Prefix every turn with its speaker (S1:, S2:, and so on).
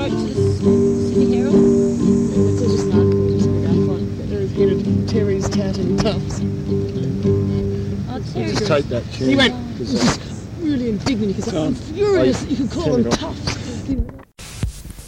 S1: wrote to the Sydney Herald.
S2: It's just an article just in the gunfight. There is getting Terry's tatting tufts.
S1: Oh, Terry.
S3: Just take that tune.
S2: He went really indignant because I'm furious that you could call them
S3: turn it off.
S2: tufts.